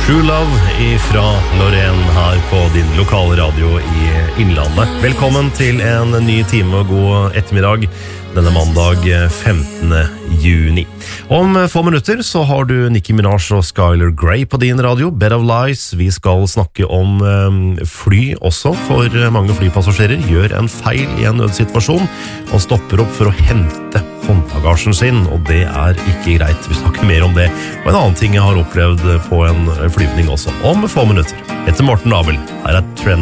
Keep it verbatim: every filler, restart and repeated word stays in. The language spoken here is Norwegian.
True Love ifra Lorraine her på din lokale radio i Innlandet. Velkommen til en ny time og god ettermiddag denne mandag femtende juni. Om få minutter så har du Nicki Minaj og Skylar Grey på din radio, Bed of Lies. Vi skal snakke om fly også, for mange flypassasjerer gjør en feil i en nødsituasjon og stopper opp for å hente håndbagasjen sin, og det er ikke greit. Vi snakker mer om det, og en annen ting jeg har opplevd på en flyvning også, om få minutter. Etter Morten Abel, her er Trend.